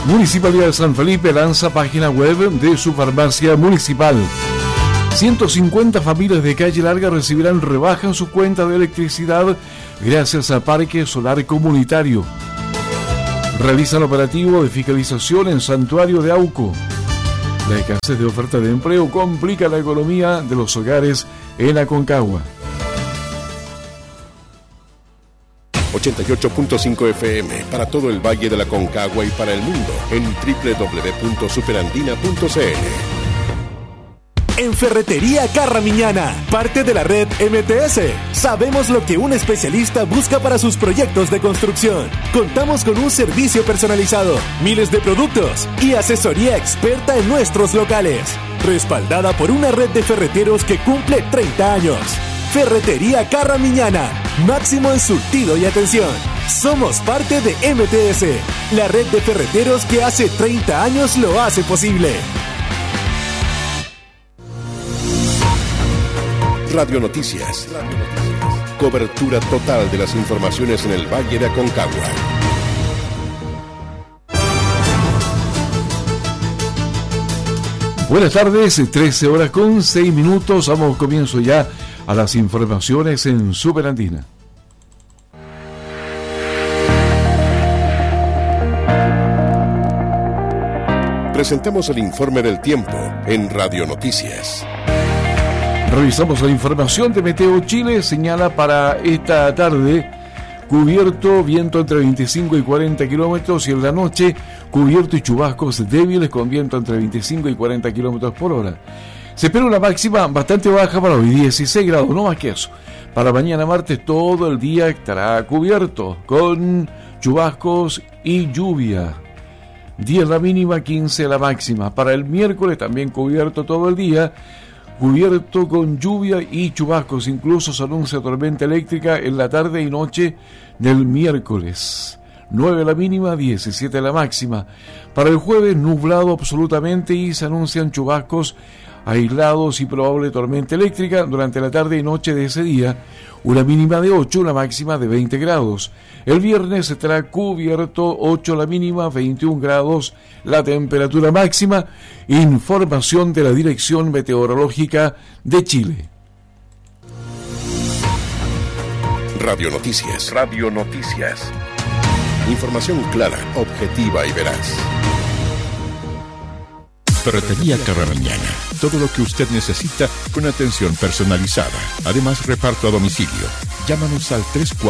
Municipalidad de San Felipe lanza página web de su farmacia municipal. 150 familias de Calle Larga recibirán rebaja en su cuenta de electricidad gracias al Parque Solar Comunitario. Realizan operativo de fiscalización en Santuario de Auco. La escasez de oferta de empleo complica la economía de los hogares en Aconcagua. 88.5 FM para todo el Valle de la Aconcagua y para el mundo en www.superandina.cl. En Ferretería Carramiñana, parte de la red MTS, sabemos lo que un especialista busca para sus proyectos de construcción. Contamos con un servicio personalizado, miles de productos y asesoría experta en nuestros locales, respaldada por una red de ferreteros que cumple 30 años. Ferretería Carramiñana, máximo en surtido y atención. Somos parte de MTS, la red de ferreteros que hace 30 años lo hace posible. Radio Noticias. Cobertura total de las informaciones en el Valle de Aconcagua. Buenas tardes, 13 horas con 6 minutos. Damos comienzo ya a las informaciones en Superandina. Presentamos el informe del tiempo en Radio Noticias. Revisamos la información de Meteo Chile. Señala para esta tarde cubierto, viento entre 25 y 40 kilómetros y en la noche cubierto y chubascos débiles con viento entre 25 y 40 kilómetros por hora. Se espera una máxima bastante baja para hoy, 16 grados, no más que eso. Para mañana martes todo el día estará cubierto con chubascos y lluvia. 10 la mínima, 15 la máxima. Para el miércoles también cubierto todo el día, cubierto con lluvia y chubascos. Incluso se anuncia tormenta eléctrica en la tarde y noche del miércoles. 9 la mínima, 17 la máxima. Para el jueves nublado absolutamente y se anuncian chubascos aislados y probable tormenta eléctrica durante la tarde y noche de ese día. Una mínima de 8, una máxima de 20 grados. El viernes estará cubierto, 8 la mínima, 21 grados la temperatura máxima. Información de la Dirección Meteorológica de Chile. Radio Noticias. Radio Noticias. Información clara, objetiva y veraz. Ferretería Carramiñana. Todo lo que usted necesita con atención personalizada. Además, reparto a domicilio. Llámanos al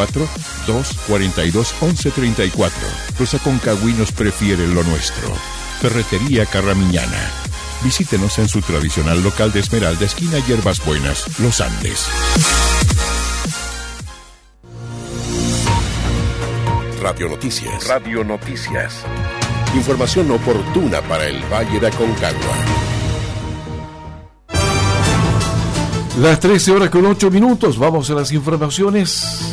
34-242-1134. Los aconcagüinos prefieren lo nuestro. Ferretería Carramiñana. Visítenos en su tradicional local de Esmeralda, esquina Hierbas Buenas, Los Andes. Radio Noticias. Radio Noticias. Información oportuna para el Valle de Aconcagua. Las 13 horas con 8 minutos. Vamos a las informaciones.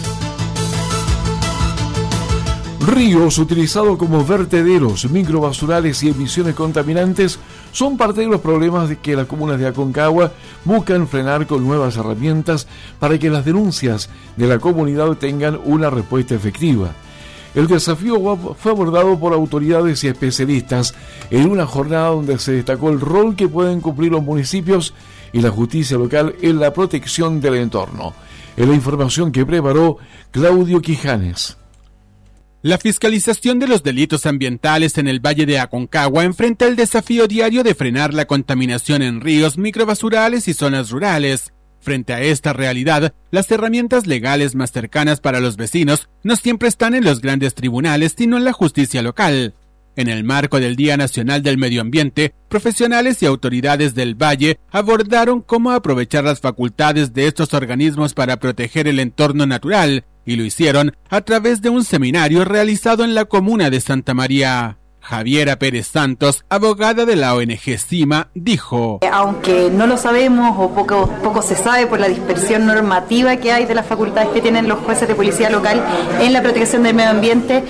Ríos utilizados como vertederos, microbasurales y emisiones contaminantes son parte de los problemas de que las comunas de Aconcagua buscan frenar con nuevas herramientas para que las denuncias de la comunidad tengan una respuesta efectiva. El desafío fue abordado por autoridades y especialistas en una jornada donde se destacó el rol que pueden cumplir los municipios y la justicia local en la protección del entorno. En la información que preparó Claudio Quijanes. La fiscalización de los delitos ambientales en el Valle de Aconcagua enfrenta el desafío diario de frenar la contaminación en ríos, microbasurales y zonas rurales. Frente a esta realidad, las herramientas legales más cercanas para los vecinos no siempre están en los grandes tribunales, sino en la justicia local. En el marco del Día Nacional del Medio Ambiente, profesionales y autoridades del Valle abordaron cómo aprovechar las facultades de estos organismos para proteger el entorno natural, y lo hicieron a través de un seminario realizado en la comuna de Santa María. Javiera Pérez Santos, abogada de la ONG CIMA, dijo: aunque no lo sabemos o poco se sabe por la dispersión normativa que hay de las facultades que tienen los jueces de policía local en la protección del medio ambiente,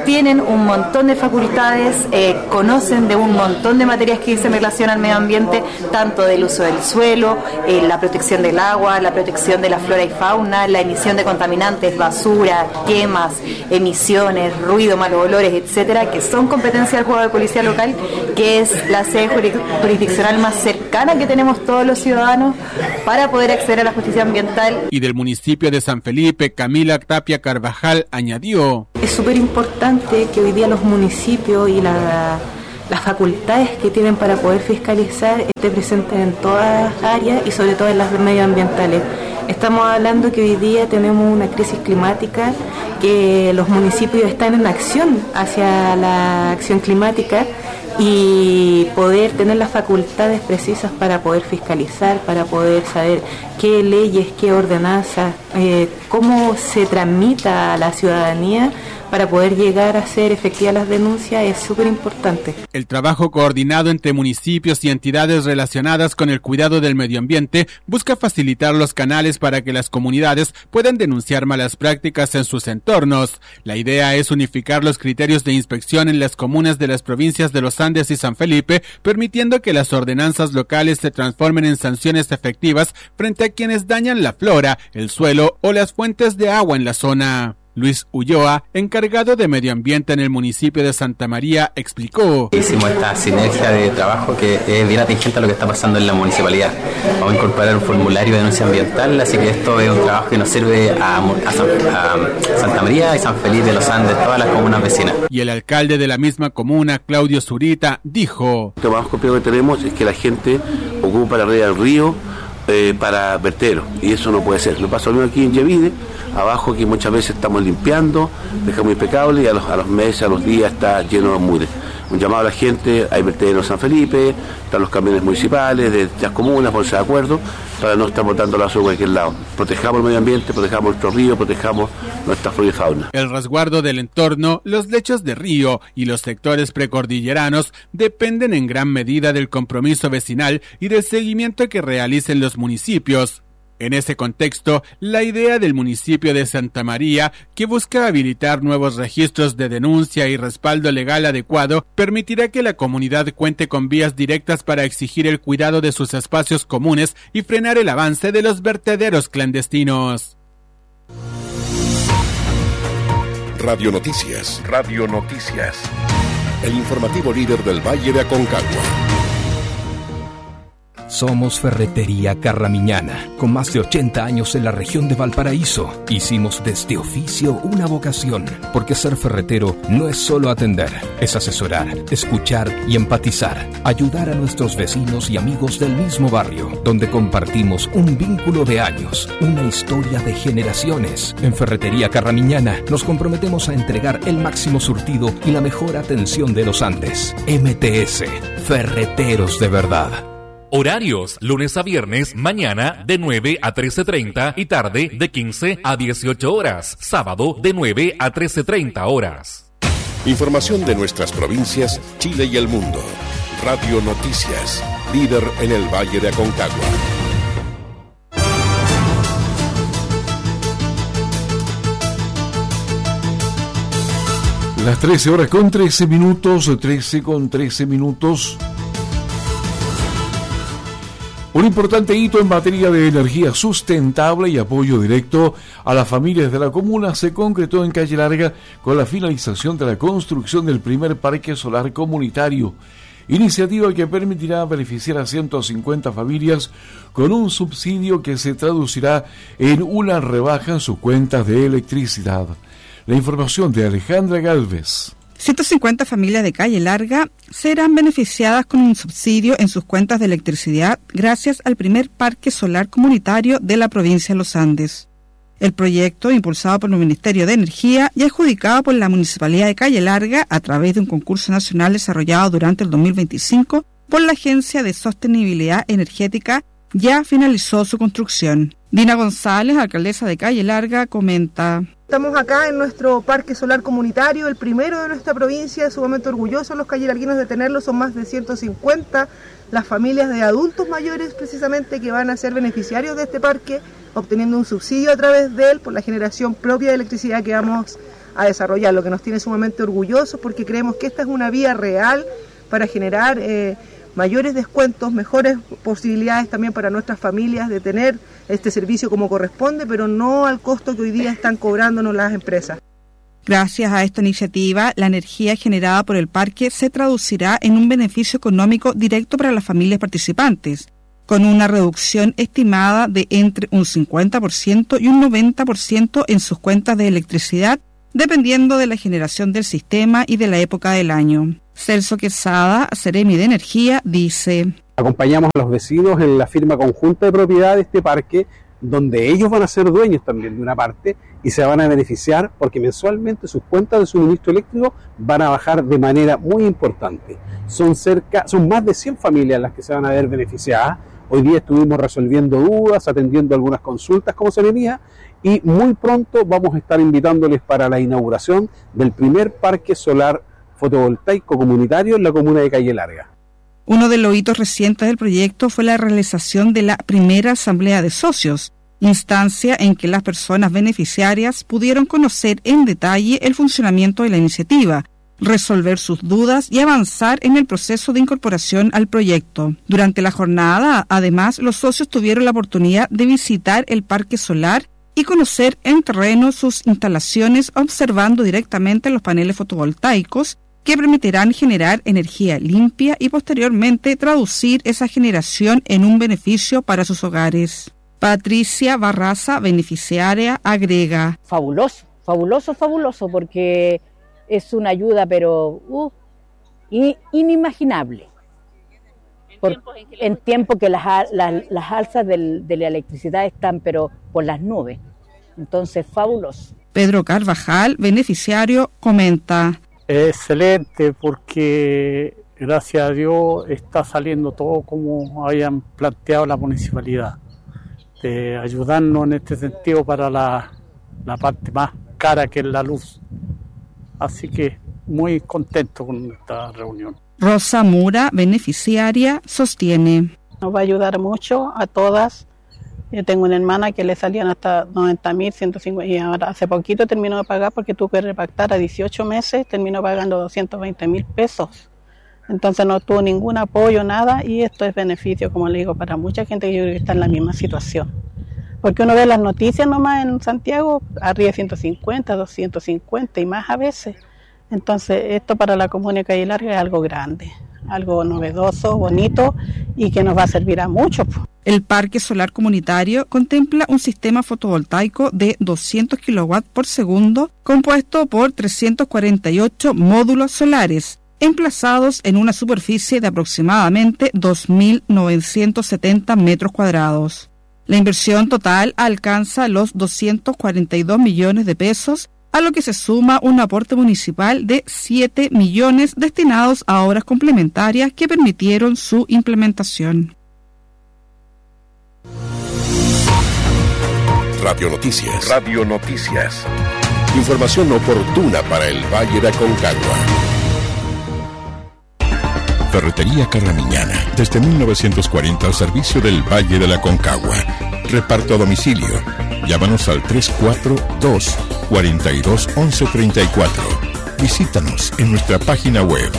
tienen un montón de facultades, conocen de un montón de materias que se relacionan al medio ambiente, tanto del uso del suelo, la protección del agua, la protección de la flora y fauna, la emisión de contaminantes, basura, quemas, emisiones, ruido, malos olores, etcétera, que son competencia del Juzgado de Policía Local, que es la sede jurisdiccional más cercana que tenemos todos los ciudadanos para poder acceder a la justicia ambiental. Y del municipio de San Felipe, Camila Tapia Carvajal añadió: es súper importante que hoy día los municipios y las facultades que tienen para poder fiscalizar esté presente en todas las áreas y sobre todo en las medioambientales. Estamos hablando que hoy día tenemos una crisis climática, que los municipios están en acción hacia la acción climática, y poder tener las facultades precisas para poder fiscalizar, para poder saber qué leyes, qué ordenanzas, cómo se tramita a la ciudadanía para poder llegar a hacer efectivas las denuncias, es súper importante. El trabajo coordinado entre municipios y entidades relacionadas con el cuidado del medio ambiente busca facilitar los canales para que las comunidades puedan denunciar malas prácticas en sus entornos. La idea es unificar los criterios de inspección en las comunas de las provincias de Los Andes y San Felipe, permitiendo que las ordenanzas locales se transformen en sanciones efectivas frente a quienes dañan la flora, el suelo o las fuentes de agua en la zona. Luis Ulloa, encargado de medio ambiente en el municipio de Santa María, explicó: hicimos esta sinergia de trabajo que es bien atingente a lo que está pasando en la municipalidad. Vamos a incorporar un formulario de denuncia ambiental, así que esto es un trabajo que nos sirve a Santa María y San Felipe de Los Andes, todas las comunas vecinas. Y el alcalde de la misma comuna, Claudio Zurita, dijo: lo más complicado que tenemos es que la gente ocupa la red del río para vertederos, y eso no puede ser. Lo pasa lo mismo aquí en Yevide, abajo, que muchas veces estamos limpiando, dejamos impecable, y a los meses, a los días está lleno de mugre. Un llamado a la gente: hay vertederos en San Felipe, están los camiones municipales de las comunas, ponerse de acuerdo para no estar botando la basura a cualquier lado. Protejamos el medio ambiente, protejamos nuestro río, protejamos nuestra flora y fauna. El resguardo del entorno, los lechos de río y los sectores precordilleranos dependen en gran medida del compromiso vecinal y del seguimiento que realicen los municipios. En ese contexto, la idea del municipio de Santa María, que busca habilitar nuevos registros de denuncia y respaldo legal adecuado, permitirá que la comunidad cuente con vías directas para exigir el cuidado de sus espacios comunes y frenar el avance de los vertederos clandestinos. Radio Noticias. Radio Noticias. El informativo líder del Valle de Aconcagua. Somos Ferretería Carramiñana, con más de 80 años en la región de Valparaíso. Hicimos de este oficio una vocación, porque ser ferretero no es solo atender, es asesorar, escuchar y empatizar, ayudar a nuestros vecinos y amigos del mismo barrio, donde compartimos un vínculo de años, una historia de generaciones. En Ferretería Carramiñana nos comprometemos a entregar el máximo surtido y la mejor atención de los Andes. MTS, Ferreteros de verdad. Horarios: lunes a viernes, mañana de 9 a 13:30 y tarde de 15 a 18 horas. Sábado de 9 a 13:30 horas. Información de nuestras provincias, Chile y el mundo. Radio Noticias, líder en el Valle de Aconcagua. Las 13 horas con 13 minutos, 13 con 13 minutos. Un importante hito en materia de energía sustentable y apoyo directo a las familias de la comuna se concretó en Calle Larga con la finalización de la construcción del primer parque solar comunitario, iniciativa que permitirá beneficiar a 150 familias con un subsidio que se traducirá en una rebaja en sus cuentas de electricidad. La información de Alejandra Galvez. 150 familias de Calle Larga serán beneficiadas con un subsidio en sus cuentas de electricidad gracias al primer parque solar comunitario de la provincia de Los Andes. El proyecto, impulsado por el Ministerio de Energía y adjudicado por la Municipalidad de Calle Larga a través de un concurso nacional desarrollado durante el 2025 por la Agencia de Sostenibilidad Energética, ya finalizó su construcción. Dina González, alcaldesa de Calle Larga, comenta: estamos acá en nuestro parque solar comunitario, el primero de nuestra provincia, sumamente orgullosos los callelarguinos de tenerlo. Son más de 150 las familias de adultos mayores precisamente que van a ser beneficiarios de este parque, obteniendo un subsidio a través de él por la generación propia de electricidad que vamos a desarrollar, lo que nos tiene sumamente orgullosos porque creemos que esta es una vía real para generar mayores descuentos, mejores posibilidades también para nuestras familias de tener este servicio como corresponde, pero no al costo que hoy día están cobrándonos las empresas. Gracias a esta iniciativa, la energía generada por el parque se traducirá en un beneficio económico directo para las familias participantes, con una reducción estimada de entre un 50% y un 90% en sus cuentas de electricidad, dependiendo de la generación del sistema y de la época del año. Celso Quesada, Seremi de Energía, dice: acompañamos a los vecinos en la firma conjunta de propiedad de este parque, donde ellos van a ser dueños también de una parte y se van a beneficiar porque mensualmente sus cuentas de suministro eléctrico van a bajar de manera muy importante. Son más de 100 familias las que se van a ver beneficiadas. Hoy día estuvimos resolviendo dudas, atendiendo algunas consultas como se venía, y muy pronto vamos a estar invitándoles para la inauguración del primer parque solar fotovoltaico comunitario en la comuna de Calle Larga. Uno de los hitos recientes del proyecto fue la realización de la primera asamblea de socios, instancia en que las personas beneficiarias pudieron conocer en detalle el funcionamiento de la iniciativa, resolver sus dudas y avanzar en el proceso de incorporación al proyecto. Durante la jornada, además, los socios tuvieron la oportunidad de visitar el parque solar y conocer en terreno sus instalaciones, observando directamente los paneles fotovoltaicos que permitirán generar energía limpia y posteriormente traducir esa generación en un beneficio para sus hogares. Patricia Barraza, beneficiaria, agrega: fabuloso, fabuloso, fabuloso, porque es una ayuda, pero inimaginable. En tiempo que las alzas de la electricidad están, pero por las nubes. Entonces, fabuloso. Pedro Carvajal, beneficiario, comenta: excelente, porque gracias a Dios está saliendo todo como habían planteado la municipalidad, de ayudarnos en este sentido para la parte más cara que es la luz. Así que muy contento con esta reunión. Rosa Mura, beneficiaria, sostiene: nos va a ayudar mucho a todas. Yo tengo una hermana que le salían hasta 90.000, 150, y ahora hace poquito terminó de pagar porque tuvo que repactar a 18 meses, terminó pagando 220.000 pesos. Entonces no tuvo ningún apoyo, nada, y esto es beneficio, como le digo, para mucha gente que yo creo que está en la misma situación. Porque uno ve las noticias nomás en Santiago, arriba de 150, 250 y más a veces. Entonces esto para la comuna de Calle Larga es algo grande, algo novedoso, bonito y que nos va a servir a muchos. El parque solar comunitario contempla un sistema fotovoltaico de 200 kW por segundo compuesto por 348 módulos solares, emplazados en una superficie de aproximadamente 2.970 metros cuadrados. La inversión total alcanza los 242 millones de pesos, a lo que se suma un aporte municipal de 7 millones destinados a obras complementarias que permitieron su implementación. Radio Noticias. Radio Noticias. Información oportuna para el Valle de Aconcagua. Ferretería Carramiñana. Desde 1940 al servicio del Valle de la Aconcagua. Reparto a domicilio. Llámanos al 342-42-1134. Visítanos en nuestra página web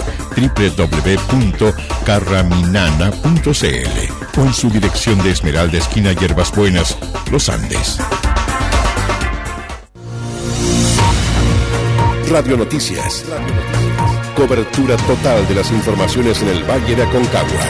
www.carraminana.cl o en su dirección de Esmeralda, esquina Hierbas Buenas, Los Andes. Radio Noticias. Cobertura total de las informaciones en el Valle de Aconcagua.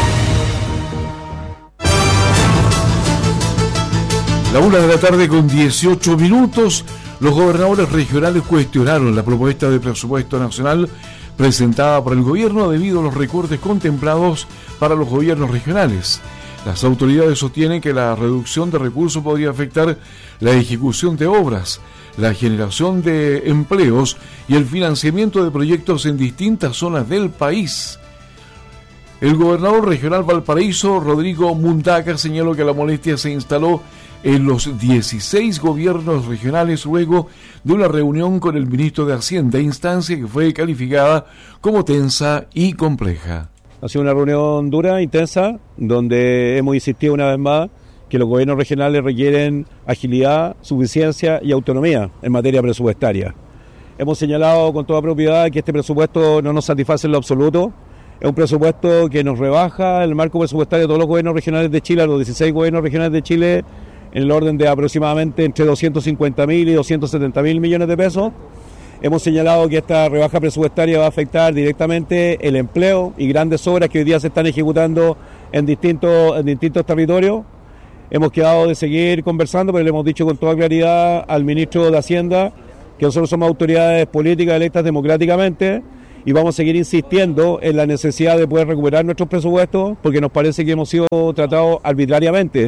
La 1:00 con 18 minutos. Los gobernadores regionales cuestionaron la propuesta de presupuesto nacional presentada por el gobierno debido a los recortes contemplados para los gobiernos regionales. Las autoridades sostienen que la reducción de recursos podría afectar la ejecución de obras, la generación de empleos y el financiamiento de proyectos en distintas zonas del país. El gobernador regional Valparaíso, Rodrigo Mundaca, señaló que la molestia se instaló en los 16 gobiernos regionales luego de una reunión con el ministro de Hacienda, instancia que fue calificada como tensa y compleja. Ha sido una reunión dura, intensa, donde hemos insistido una vez más que los gobiernos regionales requieren agilidad, suficiencia y autonomía en materia presupuestaria. hemos señalado con toda propiedad que este presupuesto no nos satisface en lo absoluto. Es un presupuesto que nos rebaja el marco presupuestario de todos los gobiernos regionales de Chile, a los 16 gobiernos regionales de Chile, en el orden de aproximadamente entre 250.000 y 270.000 millones de pesos. Hemos señalado que esta rebaja presupuestaria va a afectar directamente el empleo y grandes obras que hoy día se están ejecutando en distintos territorios. Hemos quedado de seguir conversando, pero le hemos dicho con toda claridad al ministro de Hacienda que nosotros somos autoridades políticas electas democráticamente y vamos a seguir insistiendo en la necesidad de poder recuperar nuestros presupuestos porque nos parece que hemos sido tratados arbitrariamente.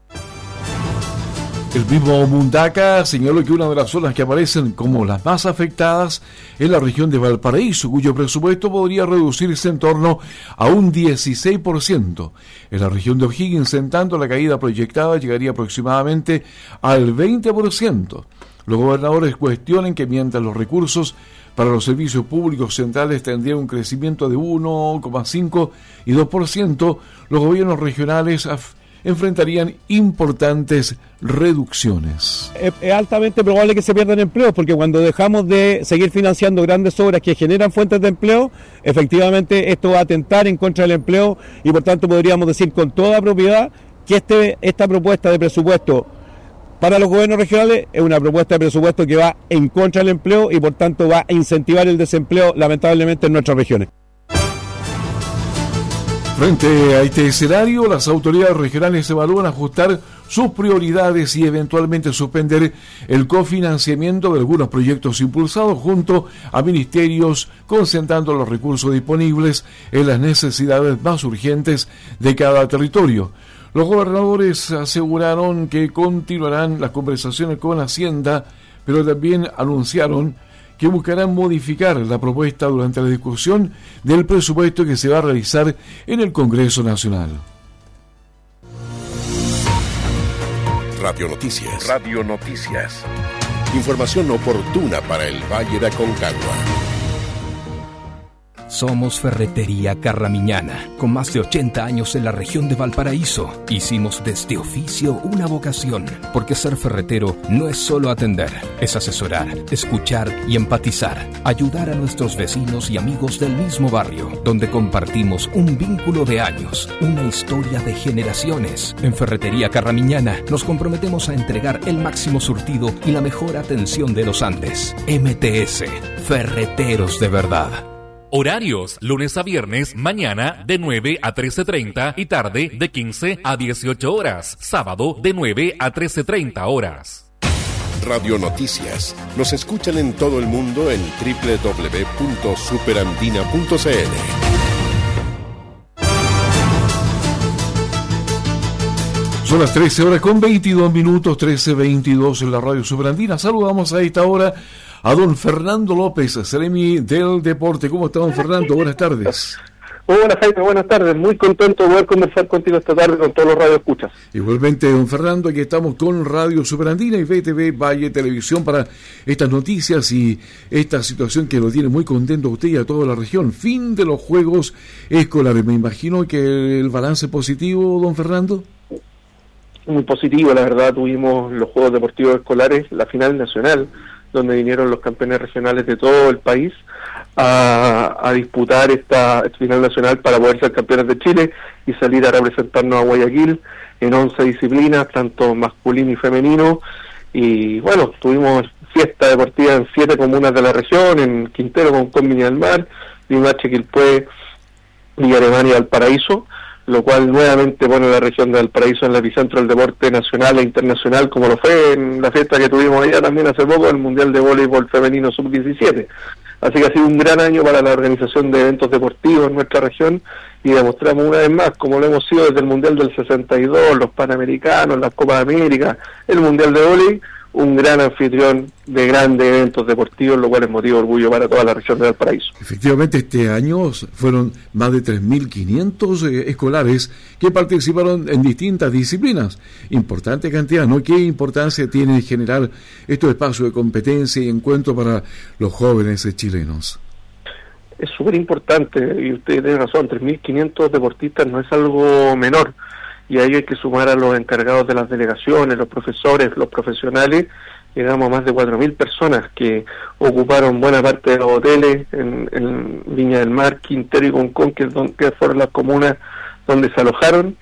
El mismo Mundaca señaló que una de las zonas que aparecen como las más afectadas es la región de Valparaíso, cuyo presupuesto podría reducirse en torno a un 16%. En la región de O'Higgins, en tanto, la caída proyectada llegaría aproximadamente al 20%. Los gobernadores cuestionan que mientras los recursos para los servicios públicos centrales tendrían un crecimiento de 1,5 y 2%, los gobiernos regionales enfrentarían importantes reducciones. Es altamente probable que se pierdan empleos, porque cuando dejamos de seguir financiando grandes obras que generan fuentes de empleo, efectivamente esto va a atentar en contra del empleo y por tanto podríamos decir con toda propiedad que esta propuesta de presupuesto para los gobiernos regionales es una propuesta de presupuesto que va en contra del empleo y por tanto va a incentivar el desempleo lamentablemente en nuestras regiones. Frente a este escenario, las autoridades regionales evalúan ajustar sus prioridades y eventualmente suspender el cofinanciamiento de algunos proyectos impulsados junto a ministerios, concentrando los recursos disponibles en las necesidades más urgentes de cada territorio. Los gobernadores aseguraron que continuarán las conversaciones con Hacienda, pero también anunciaron que buscarán modificar la propuesta durante la discusión del presupuesto que se va a realizar en el Congreso Nacional. Radio Noticias. Radio Noticias. Información oportuna para el Valle de Aconcagua. Somos Ferretería Carramiñana, con más de 80 años en la región de Valparaíso. Hicimos de este oficio una vocación, porque ser ferretero no es solo atender, es asesorar, escuchar y empatizar, ayudar a nuestros vecinos y amigos del mismo barrio, donde compartimos un vínculo de años, una historia de generaciones. En Ferretería Carramiñana nos comprometemos a entregar el máximo surtido y la mejor atención de los Andes. MTS, Ferreteros de verdad. Horarios, lunes a viernes, mañana de 9 a 13:30 y tarde de 15 a 18 horas. Sábado de 9 a 13:30 horas. Radio Noticias. Nos escuchan en todo el mundo en www.superandina.cl. Son las 13 horas con 22 minutos, 13:22 en la radio Superandina. Saludamos a esta hora a don Fernando López, Seremi del Deporte. ¿Cómo está, don Fernando? Buenas tardes. Hola, Jaime, buenas tardes. Muy contento de poder conversar contigo esta tarde con todos los radioescuchas. Igualmente, don Fernando, aquí estamos con Radio Superandina y VTV Valle Televisión para estas noticias y esta situación que lo tiene muy contento a usted y a toda la región. Fin de los Juegos Escolares. Me imagino que el balance positivo, don Fernando. Muy positivo, la verdad. Tuvimos los Juegos Deportivos Escolares, la final nacional, donde vinieron los campeones regionales de todo el país a disputar esta final nacional para poder ser campeones de Chile y salir a representarnos a Guayaquil en 11 disciplinas, tanto masculino y femenino. Y bueno, tuvimos fiesta deportiva en 7 comunas de la región, en Quintero, Concón, Viña del Mar, Limache, Quilpué, Villa Alemana y Valparaíso, lo cual nuevamente pone la región de Valparaíso en el epicentro del deporte nacional e internacional, como lo fue en la fiesta que tuvimos allá también hace poco, el Mundial de Voleibol Femenino Sub-17. Así que ha sido un gran año para la organización de eventos deportivos en nuestra región y demostramos una vez más, como lo hemos sido desde el Mundial del 62, los Panamericanos, las Copas América, el Mundial de Voleibol, un gran anfitrión de grandes eventos deportivos, lo cual es motivo de orgullo para toda la región de Valparaíso. Efectivamente, este año fueron más de 3.500 escolares que participaron en distintas disciplinas. Importante cantidad, ¿no? ¿Qué importancia tiene generar estos espacios de competencia y encuentro para los jóvenes chilenos? Es súper importante, y usted tiene razón, 3.500 deportistas no es algo menor. Y a ello hay que sumar a los encargados de las delegaciones, los profesores, los profesionales, llegamos a más de 4.000 personas que ocuparon buena parte de los hoteles en Viña del Mar, Quintero y Concón, que fueron las comunas donde se alojaron,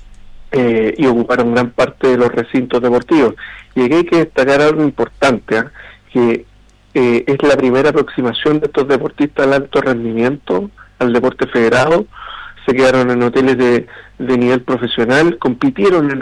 y ocuparon gran parte de los recintos deportivos. Y aquí hay que destacar algo importante, que es la primera aproximación de estos deportistas al alto rendimiento, al deporte federado. Se quedaron en hoteles de nivel profesional, compitieron en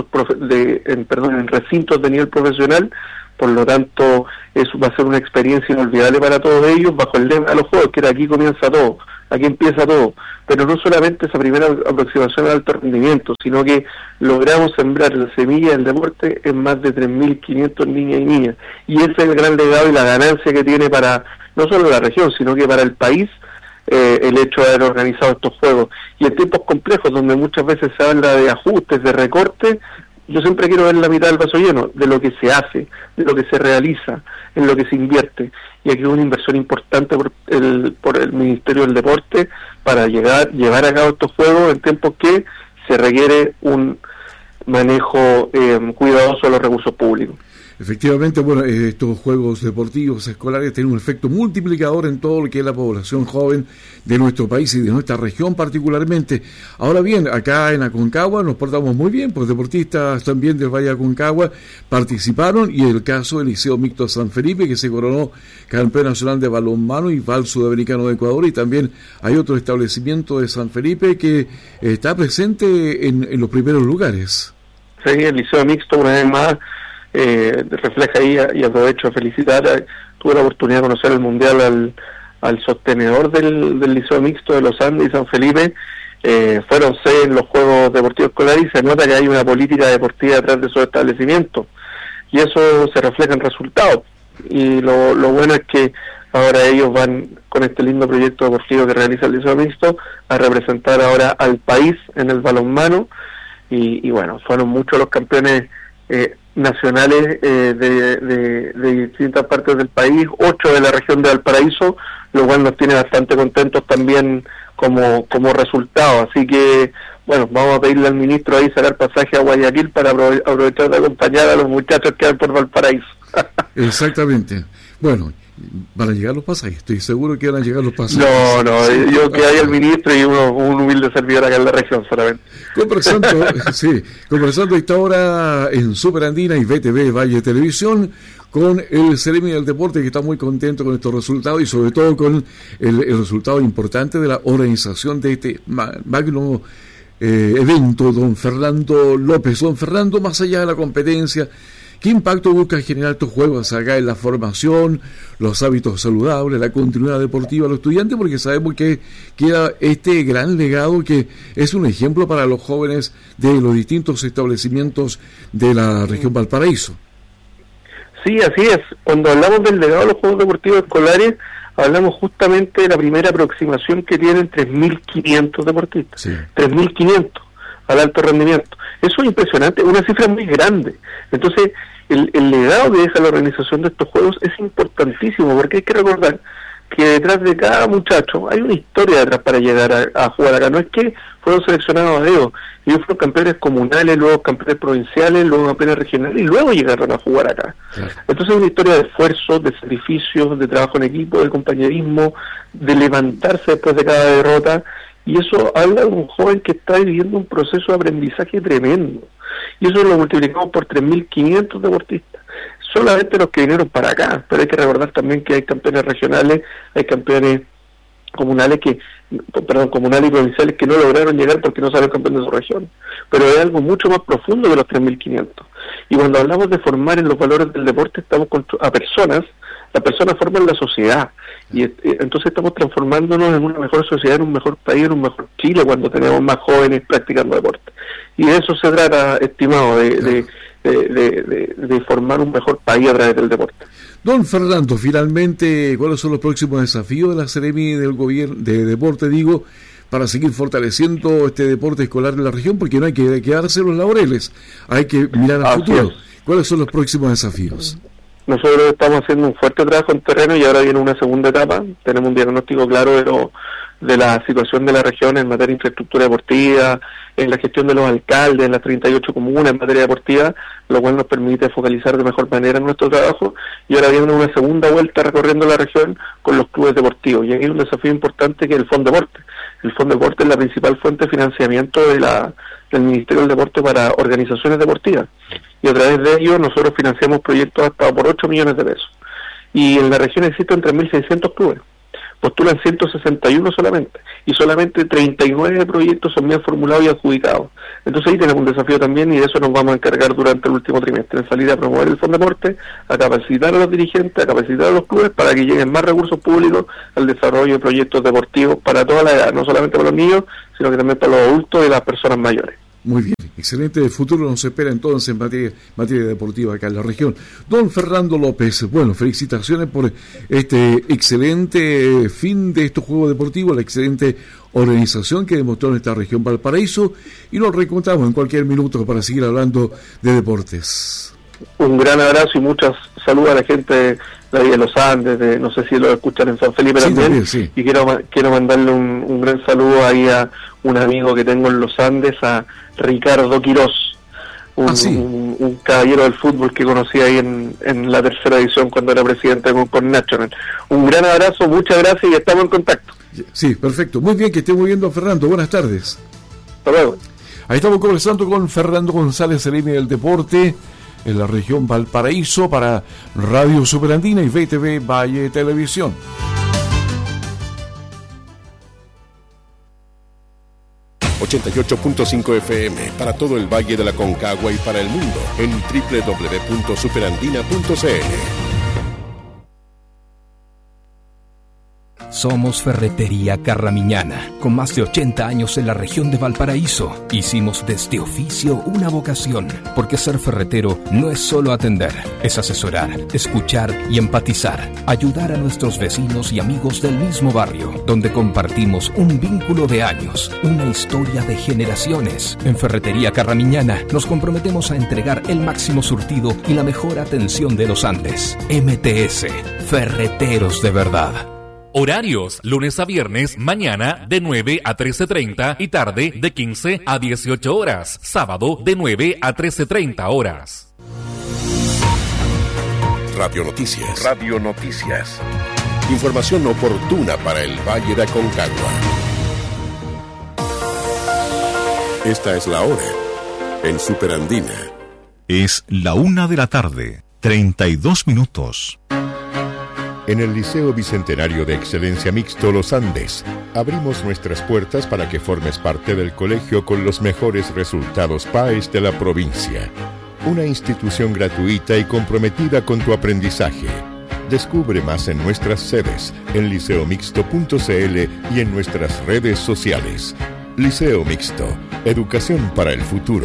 en recintos de nivel profesional. Por lo tanto, eso va a ser una experiencia inolvidable para todos ellos, bajo el lema de los Juegos, que era aquí comienza todo, aquí empieza todo. Pero no solamente esa primera aproximación al alto rendimiento, sino que logramos sembrar la semilla del deporte en más de 3.500 niñas y niñas. Y ese es el gran legado y la ganancia que tiene para no solo la región, sino que para el país, el hecho de haber organizado estos Juegos. Y en tiempos complejos, donde muchas veces se habla de ajustes, de recortes, yo siempre quiero ver la mitad del vaso lleno, de lo que se hace, de lo que se realiza, en lo que se invierte. Y aquí hay una inversión importante por el Ministerio del Deporte para llevar a cabo estos Juegos en tiempos que se requiere un manejo cuidadoso de los recursos públicos. Efectivamente, bueno, estos juegos deportivos escolares tienen un efecto multiplicador en todo lo que es la población joven de nuestro país y de nuestra región particularmente. Ahora bien, acá en Aconcagua nos portamos muy bien, pues deportistas también del Valle de Aconcagua participaron, y el caso del Liceo Mixto San Felipe, que se coronó campeón nacional de balonmano y vals sudamericano de Ecuador, y también hay otro establecimiento de San Felipe que está presente en los primeros lugares. Sí, el Liceo Mixto, una vez más, refleja ahí, y aprovecho a felicitar, tuve la oportunidad de conocer el mundial al sostenedor del Liceo Mixto de los Andes y San Felipe. Fueron 6 en los Juegos Deportivos Escolares, y se nota que hay una política deportiva detrás de esos establecimientos, y eso se refleja en resultados. Y lo bueno es que ahora ellos van, con este lindo proyecto deportivo que realiza el Liceo Mixto, a representar ahora al país en el balonmano, y bueno, fueron muchos los campeones nacionales de distintas partes del país, 8 de la región de Valparaíso, lo cual nos tiene bastante contentos también como resultado. Así que, bueno, vamos a pedirle al ministro ahí sacar pasaje a Guayaquil para aprovechar de acompañar a los muchachos que van por Valparaíso. Exactamente. Bueno, van a llegar los pasajes, estoy seguro que van a llegar los pasajes. No, yo que hay el ministro y un humilde servidor acá en la región solamente. Conversando a esta hora en Superandina y VTV Valle Televisión con el Ceremi del Deporte, que está muy contento con estos resultados y sobre todo con el resultado importante de la organización de este magno evento. Don Fernando López. Don Fernando, más allá de la competencia, ¿qué impacto busca generar estos juegos acá en la formación, los hábitos saludables, la continuidad deportiva de los estudiantes? Porque sabemos que queda este gran legado que es un ejemplo para los jóvenes de los distintos establecimientos de la región Valparaíso. Sí, así es. Cuando hablamos del legado de los Juegos Deportivos Escolares, hablamos justamente de la primera aproximación que tienen 3.500 deportistas. Sí. 3.500 al alto rendimiento. Eso es impresionante, una cifra muy grande. Entonces, el legado que deja la organización de estos Juegos es importantísimo, porque hay que recordar que detrás de cada muchacho hay una historia detrás para llegar a jugar acá. No es que fueron seleccionados a dedo, ellos fueron campeones comunales, luego campeones provinciales, luego campeones regionales, y luego llegaron a jugar acá. Sí. Entonces es una historia de esfuerzo, de sacrificios, de trabajo en equipo, de compañerismo, de levantarse después de cada derrota, y eso habla de un joven que está viviendo un proceso de aprendizaje tremendo, y eso lo multiplicamos por 3.500 deportistas, solamente los que vinieron para acá, pero hay que recordar también que hay campeones regionales, hay campeones comunales comunales y provinciales que no lograron llegar porque no salieron campeones de su región, pero es algo mucho más profundo que los 3.500. Y cuando hablamos de formar en los valores del deporte, estamos a personas. Las personas forman la sociedad, y entonces estamos transformándonos en una mejor sociedad, en un mejor país, en un mejor Chile, cuando tenemos más jóvenes practicando deporte. Y de eso se trata, estimado, de formar un mejor país a través del deporte. Don Fernando, finalmente, ¿cuáles son los próximos desafíos de la Seremi del gobierno de deporte, para seguir fortaleciendo este deporte escolar en la región? Porque no hay que quedarse los laureles, hay que mirar al futuro. ¿Cuáles son los próximos desafíos? Nosotros estamos haciendo un fuerte trabajo en terreno y ahora viene una segunda etapa. Tenemos un diagnóstico claro de de la situación de la región en materia de infraestructura deportiva, en la gestión de los alcaldes, en las 38 comunas en materia deportiva, lo cual nos permite focalizar de mejor manera nuestro trabajo, y ahora viene una segunda vuelta recorriendo la región con los clubes deportivos, y aquí hay un desafío importante que es el Fondo Deporte. El Fondo Deporte es la principal fuente de financiamiento del Ministerio del Deporte para organizaciones deportivas, y a través de ello nosotros financiamos proyectos hasta por 8 millones de pesos, y en la región existen 3.600 clubes. Postulan 161 solamente, y solamente 39 proyectos son bien formulados y adjudicados. Entonces ahí tenemos un desafío también, y de eso nos vamos a encargar durante el último trimestre, en salir a promover el Fondo Deporte, a capacitar a los dirigentes, a capacitar a los clubes para que lleguen más recursos públicos al desarrollo de proyectos deportivos para toda la edad, no solamente para los niños, sino que también para los adultos y las personas mayores. Muy bien, excelente futuro nos espera entonces en materia deportiva acá en la región. Don Fernando López, bueno, felicitaciones por este excelente fin de estos Juegos Deportivos, la excelente organización que demostró en esta región Valparaíso, y nos reencontramos en cualquier minuto para seguir hablando de deportes. Un gran abrazo y muchas saludos a la gente de la Villa de los Andes, no sé si lo escuchan en San Felipe también, sí. Y quiero mandarle un gran saludo ahí a un amigo que tengo en los Andes, a Ricardo Quirós, un caballero del fútbol que conocí ahí en la tercera edición cuando era presidente con National. Un gran abrazo, muchas gracias y estamos en contacto. Sí, perfecto. Muy bien, que esté muy bien, don Fernando. Buenas tardes. Hasta luego. Ahí estamos conversando con Fernando González, el M del Deporte, en la región Valparaíso, para Radio Superandina y VTV Valle Televisión. ...88.5 FM para todo el Valle de la Concagua y para el mundo en www.superandina.cl. Somos Ferretería Carramiñana, con más de 80 años en la región de Valparaíso. Hicimos de este oficio una vocación, porque ser ferretero no es solo atender, es asesorar, escuchar y empatizar, ayudar a nuestros vecinos y amigos del mismo barrio, donde compartimos un vínculo de años, una historia de generaciones. En Ferretería Carramiñana nos comprometemos a entregar el máximo surtido y la mejor atención de los Andes. MTS, Ferreteros de verdad. Horarios, lunes a viernes, mañana de 9 a 13:30 y tarde de 15 a 18 horas. Sábado de 9 a 13:30 horas. Radio Noticias. Radio Noticias. Información oportuna para el Valle de Aconcagua. Esta es la hora en Superandina. Es la 1:32 p.m. En el Liceo Bicentenario de Excelencia Mixto Los Andes, abrimos nuestras puertas para que formes parte del colegio con los mejores resultados PAES de la provincia. Una institución gratuita y comprometida con tu aprendizaje. Descubre más en nuestras sedes, en liceomixto.cl y en nuestras redes sociales. Liceo Mixto, educación para el futuro.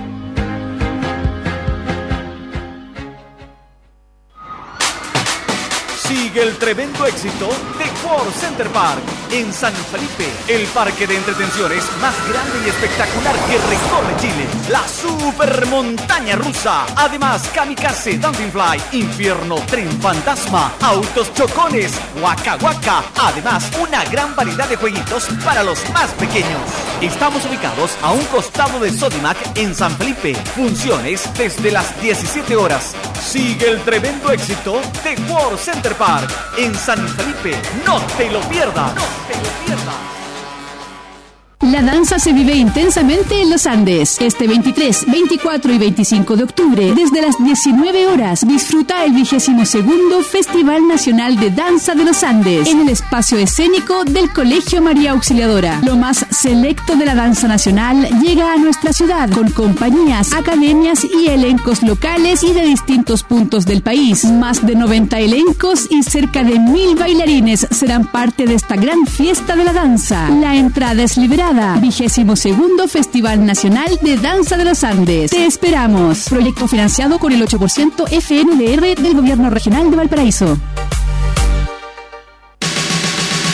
Sigue el tremendo éxito de World Center Park en San Felipe, el parque de entretenciones más grande y espectacular que recorre Chile. La super montaña rusa, además kamikaze, Dancing Fly, infierno, tren fantasma, autos chocones, Waka Waka, además una gran variedad de jueguitos para los más pequeños. Estamos ubicados a un costado de Sodimac en San Felipe, funciones desde las 17 horas. Sigue el tremendo éxito de World Center Park en San Felipe. No te lo pierdas. No te lo pierdas. La danza se vive intensamente en los Andes. Este 23, 24 y 25 de octubre, desde las 19 horas, disfruta el 22º Festival Nacional de Danza de los Andes en el espacio escénico del Colegio María Auxiliadora. Lo más selecto de la danza nacional llega a nuestra ciudad con compañías, academias y elencos locales y de distintos puntos del país. Más de 90 elencos y cerca de 1.000 bailarines serán parte de esta gran fiesta de la danza. La entrada es liberada. 22º Festival Nacional de Danza de los Andes. Te esperamos. Proyecto financiado con el 8% FNDR del Gobierno Regional de Valparaíso.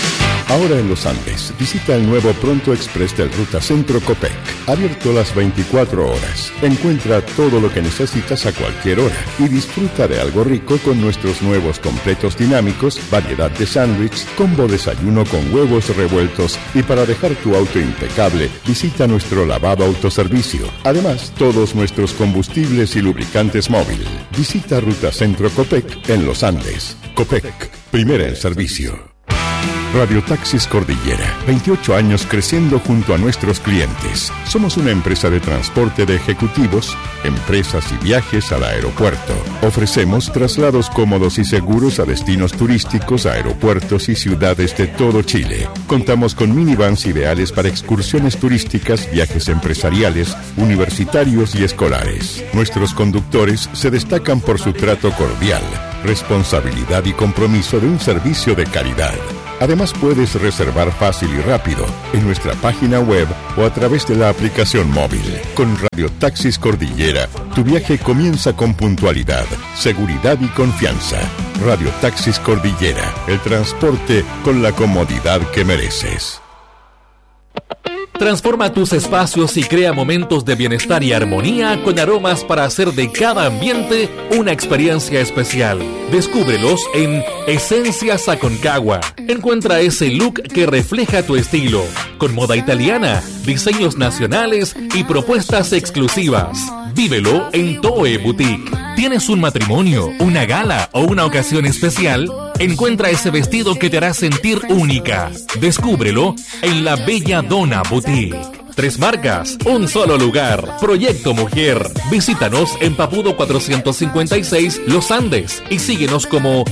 Ahora en Los Andes, visita el nuevo Pronto Express del Ruta Centro Copec. Abierto las 24 horas. Encuentra todo lo que necesitas a cualquier hora y disfruta de algo rico con nuestros nuevos completos dinámicos, variedad de sándwich, combo desayuno con huevos revueltos y para dejar tu auto impecable, visita nuestro lavado autoservicio. Además, todos nuestros combustibles y lubricantes móvil. Visita Ruta Centro Copec en Los Andes. Copec, primera en servicio. Radio Taxis Cordillera, 28 años creciendo junto a nuestros clientes. Somos una empresa de transporte de ejecutivos, empresas y viajes al aeropuerto. Ofrecemos traslados cómodos y seguros a destinos turísticos, aeropuertos y ciudades de todo Chile. Contamos con minivans ideales para excursiones turísticas, viajes empresariales, universitarios y escolares. Nuestros conductores se destacan por su trato cordial, responsabilidad y compromiso de un servicio de calidad. Además puedes reservar fácil y rápido en nuestra página web o a través de la aplicación móvil. Con Radio Taxis Cordillera, tu viaje comienza con puntualidad, seguridad y confianza. Radio Taxis Cordillera, el transporte con la comodidad que mereces. Transforma tus espacios y crea momentos de bienestar y armonía con aromas para hacer de cada ambiente una experiencia especial. Descúbrelos en Esencias Aconcagua. Encuentra ese look que refleja tu estilo, con moda italiana, diseños nacionales y propuestas exclusivas. Vívelo en Toe Boutique. ¿Tienes un matrimonio, una gala o una ocasión especial? Encuentra ese vestido que te hará sentir única. Descúbrelo en la Bella Donna Boutique. 3 marcas, un solo lugar. Proyecto Mujer. Visítanos en Papudo 456 Los Andes y síguenos como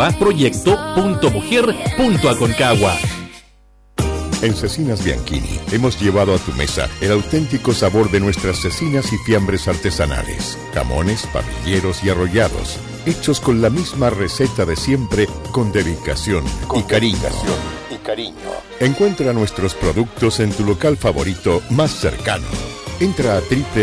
@proyecto.mujer.aconcagua. En Cecinas Bianchini hemos llevado a tu mesa el auténtico sabor de nuestras cecinas y fiambres artesanales, jamones, pabilleros y arrollados, hechos con la misma receta de siempre, con dedicación y cariño. Encuentra nuestros productos en tu local favorito más cercano. Entra a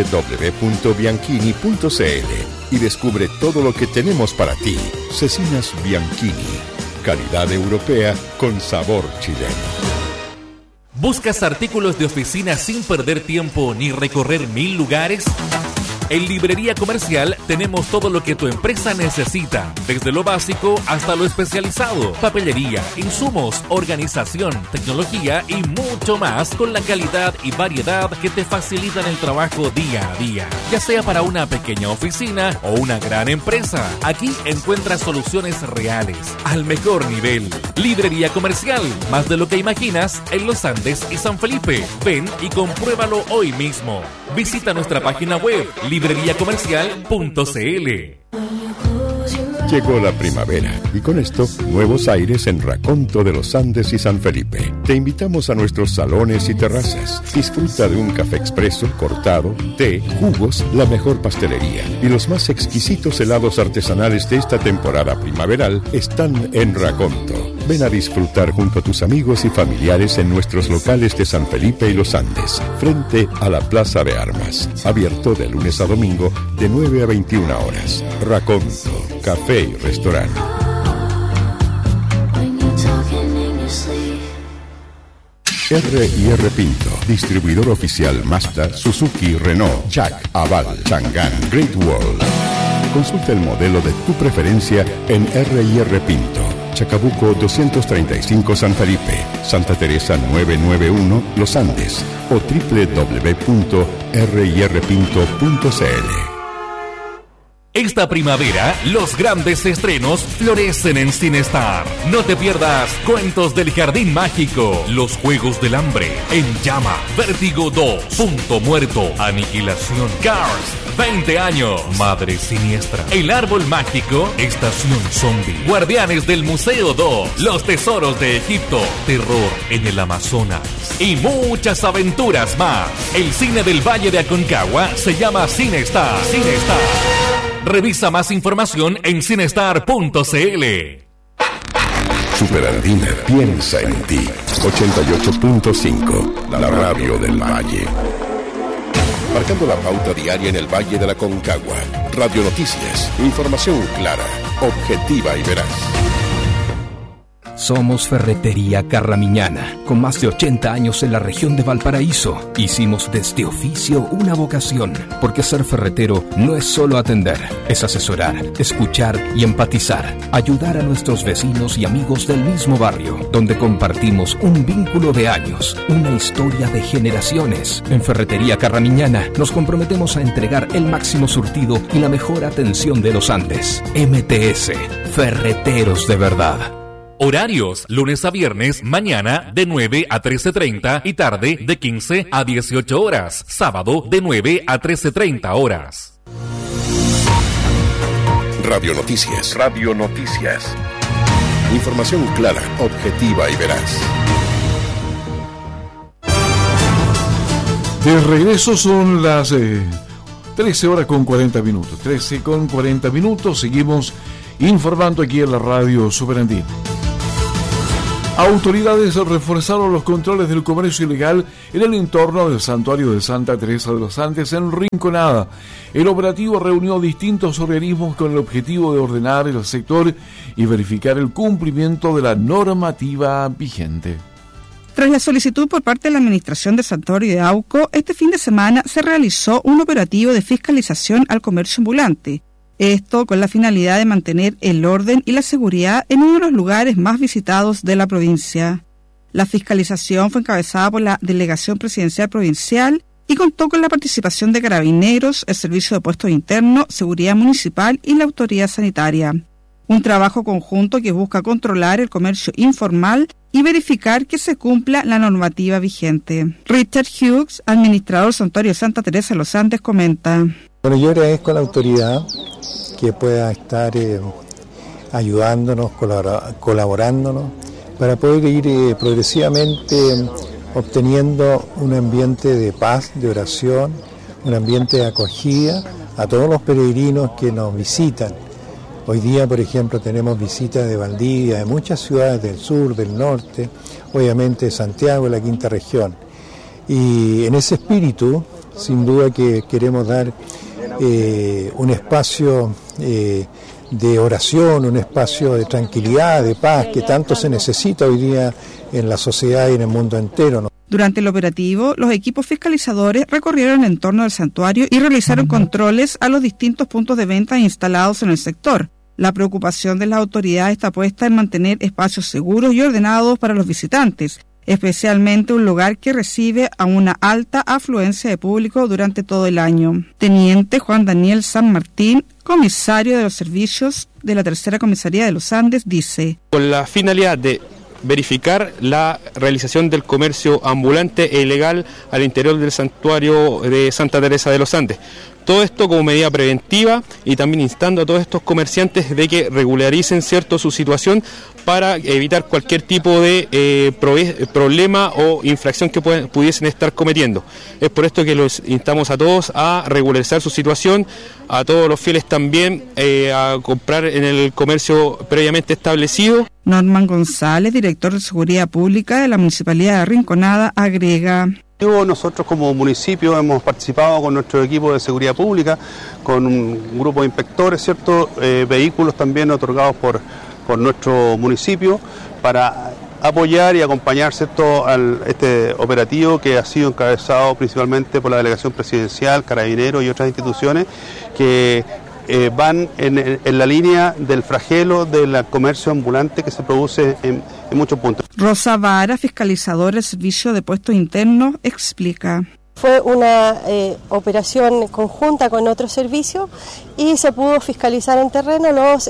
www.bianchini.cl y descubre todo lo que tenemos para ti. Cecinas Bianchini, calidad europea con sabor chileno. ¿Buscas artículos de oficina sin perder tiempo ni recorrer 1000 lugares? En Librería Comercial tenemos todo lo que tu empresa necesita, desde lo básico hasta lo especializado, papelería, insumos, organización, tecnología y mucho más con la calidad y variedad que te facilitan el trabajo día a día. Ya sea para una pequeña oficina o una gran empresa, aquí encuentras soluciones reales, al mejor nivel. Librería Comercial, más de lo que imaginas en Los Andes y San Felipe. Ven y compruébalo hoy mismo. Visita nuestra página web libreriacomercial.cl. Llegó la primavera y con esto nuevos aires en Raconto de los Andes y San Felipe. Te invitamos a nuestros salones y terrazas. Disfruta de un café expreso, cortado, té, jugos, la mejor pastelería y los más exquisitos helados artesanales de esta temporada primaveral están en Raconto. Ven a disfrutar junto a tus amigos y familiares en nuestros locales de San Felipe y Los Andes, frente a la Plaza de Armas. Abierto de lunes a domingo de 9 a 21 horas. Raconto, café y restaurante. R&R Pinto, distribuidor oficial Mazda, Suzuki, Renault, Jack, Aval, Chang'an, Great Wall. Consulta el modelo de tu preferencia en R&R Pinto. Chacabuco 235 San Felipe, Santa Teresa 991 Los Andes o www.rirpinto.cl. Esta primavera, los grandes estrenos florecen en Cinestar. No te pierdas Cuentos del Jardín Mágico, Los Juegos del Hambre, En Llama, Vértigo 2, Punto Muerto, Aniquilación, Cars, 20 años, Madre Siniestra, El Árbol Mágico, Estación Zombie, Guardianes del Museo 2, Los Tesoros de Egipto, Terror en el Amazonas y muchas aventuras más. El cine del Valle de Aconcagua se llama Cinestar. Revisa más información en cinestar.cl. Superandina piensa en ti. 88.5, la radio del Valle. Marcando la pauta diaria en el Valle de la Aconcagua. Radio Noticias, información clara, objetiva y veraz. Somos Ferretería Carramiñana, con más de 80 años en la región de Valparaíso. Hicimos de este oficio una vocación, porque ser ferretero no es solo atender, es asesorar, escuchar y empatizar, ayudar a nuestros vecinos y amigos del mismo barrio, donde compartimos un vínculo de años, una historia de generaciones. En Ferretería Carramiñana nos comprometemos a entregar el máximo surtido y la mejor atención de los Andes. MTS, Ferreteros de verdad. Horarios, lunes a viernes, mañana de 9 a 13:30 y tarde de 15 a 18 horas. Sábado de 9 a 13:30 horas. Radio Noticias. Radio Noticias. Información clara, objetiva y veraz. De regreso son las 13 horas con 40 minutos. 13 con 40 minutos. Seguimos informando aquí en la radio Superandina. Autoridades reforzaron los controles del comercio ilegal en el entorno del santuario de Santa Teresa de los Andes en Rinconada. El operativo reunió distintos organismos con el objetivo de ordenar el sector y verificar el cumplimiento de la normativa vigente. Tras la solicitud por parte de la Administración de Santuario de Auco, este fin de semana se realizó un operativo de fiscalización al comercio ambulante. Esto con la finalidad de mantener el orden y la seguridad en uno de los lugares más visitados de la provincia. La fiscalización fue encabezada por la Delegación Presidencial Provincial y contó con la participación de Carabineros, el Servicio de Puestos Internos, Seguridad Municipal y la Autoridad Sanitaria. Un trabajo conjunto que busca controlar el comercio informal y verificar que se cumpla la normativa vigente. Richard Hughes, administrador del Santuario de Santa Teresa de los Andes, comenta. Bueno, yo agradezco a la autoridad que pueda estar ayudándonos, colaborándonos, para poder ir progresivamente obteniendo un ambiente de paz, de oración, un ambiente de acogida a todos los peregrinos que nos visitan. Hoy día, por ejemplo, tenemos visitas de Valdivia, de muchas ciudades del sur, del norte, obviamente de Santiago, de la quinta región. Y en ese espíritu, sin duda que queremos dar un espacio de oración, un espacio de tranquilidad, de paz, que tanto se necesita hoy día en la sociedad y en el mundo entero, ¿no? Durante el operativo, los equipos fiscalizadores recorrieron el entorno del santuario y realizaron controles a los distintos puntos de venta instalados en el sector. La preocupación de las autoridades está puesta en mantener espacios seguros y ordenados para los visitantes, especialmente un lugar que recibe a una alta afluencia de público durante todo el año. Teniente Juan Daniel San Martín, comisario de los servicios de la Tercera Comisaría de los Andes, dice: con la finalidad de verificar la realización del comercio ambulante e ilegal al interior del santuario de Santa Teresa de los Andes. Todo esto como medida preventiva y también instando a todos estos comerciantes de que regularicen su situación para evitar cualquier tipo de problema o infracción que pudiesen estar cometiendo. Es por esto que los instamos a todos a regularizar su situación, a todos los fieles también a comprar en el comercio previamente establecido. Norman González, director de Seguridad Pública de la Municipalidad de Rinconada, agrega: nosotros como municipio hemos participado con nuestro equipo de seguridad pública, con un grupo de inspectores, ¿cierto? Vehículos también otorgados por nuestro municipio para apoyar y acompañar, ¿cierto?, este operativo que ha sido encabezado principalmente por la Delegación Presidencial, Carabineros y otras instituciones que van en la línea del flagelo del comercio ambulante que se produce en muchos puntos. Rosa Vara, fiscalizadora del Servicio de Puestos Internos, explica: fue una operación conjunta con otros servicios y se pudo fiscalizar en terreno los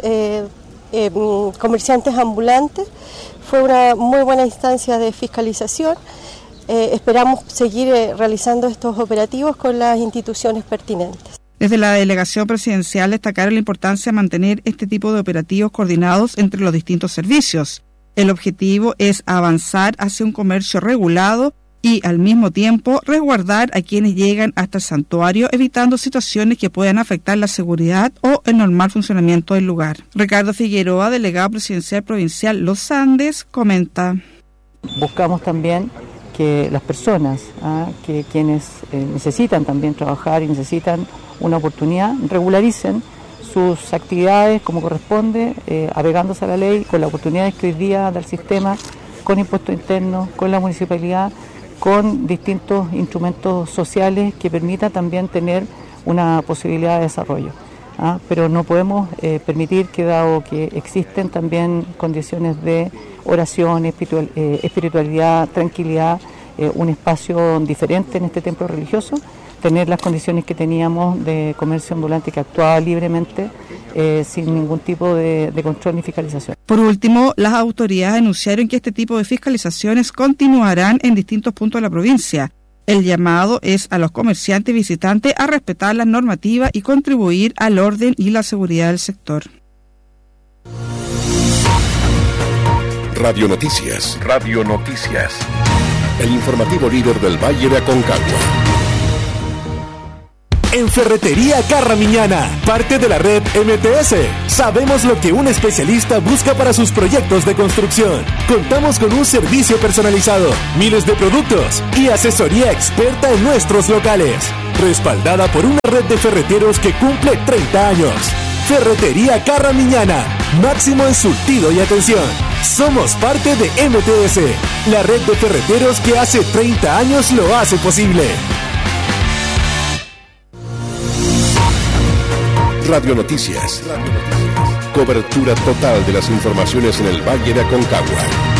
comerciantes ambulantes. Fue una muy buena instancia de fiscalización. Esperamos seguir realizando estos operativos con las instituciones pertinentes. Desde la Delegación Presidencial destacaron la importancia de mantener este tipo de operativos coordinados entre los distintos servicios. El objetivo es avanzar hacia un comercio regulado y, al mismo tiempo, resguardar a quienes llegan hasta el santuario, evitando situaciones que puedan afectar la seguridad o el normal funcionamiento del lugar. Ricardo Figueroa, delegado presidencial provincial Los Andes, comenta: buscamos también que las personas, que quienes necesitan también trabajar y necesitan una oportunidad, regularicen sus actividades como corresponde, apegándose a la ley, con las oportunidades que hoy día da el sistema, con impuestos internos, con la municipalidad, con distintos instrumentos sociales que permitan también tener una posibilidad de desarrollo. Pero no podemos permitir que, dado que existen también condiciones de oración, espiritualidad, tranquilidad, un espacio diferente en este templo religioso, tener las condiciones que teníamos de comercio ambulante que actuaba libremente sin ningún tipo de control ni fiscalización. Por último, las autoridades anunciaron que este tipo de fiscalizaciones continuarán en distintos puntos de la provincia. El llamado es a los comerciantes y visitantes a respetar las normativas y contribuir al orden y la seguridad del sector. Radio Noticias. Radio Noticias. El informativo líder del Valle de Aconcagua. En Ferretería Carramiñana, parte de la red MTS, sabemos lo que un especialista busca para sus proyectos de construcción. Contamos con un servicio personalizado, miles de productos y asesoría experta en nuestros locales, respaldada por una red de ferreteros que cumple 30 años. Ferretería Carramiñana, máximo en surtido y atención. Somos parte de MTS, la red de ferreteros que hace 30 años lo hace posible. Radio Noticias. Cobertura total de las informaciones en el Valle de Aconcagua.